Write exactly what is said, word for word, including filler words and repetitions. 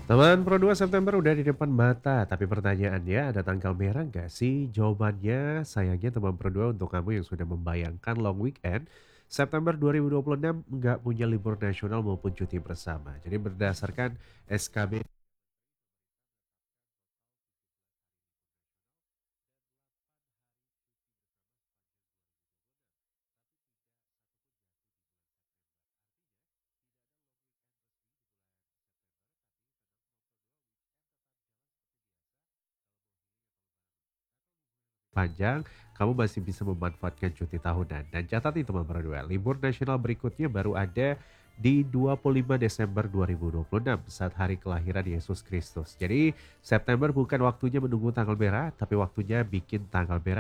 Teman Pro dua September udah di depan mata, tapi pertanyaannya ada tanggal merah nggak sih? Jawabannya sayangnya teman Pro dua untuk kamu yang sudah membayangkan long weekend, September dua ribu dua puluh enam nggak punya libur nasional maupun cuti bersama. Jadi berdasarkan S K B panjang, kamu masih bisa memanfaatkan cuti tahunan. Dan catat itu teman Pro dua, libur nasional berikutnya baru ada di dua puluh lima Desember dua ribu dua puluh enam saat hari kelahiran Yesus Kristus. Jadi September bukan waktunya menunggu tanggal merah, tapi waktunya bikin tanggal merah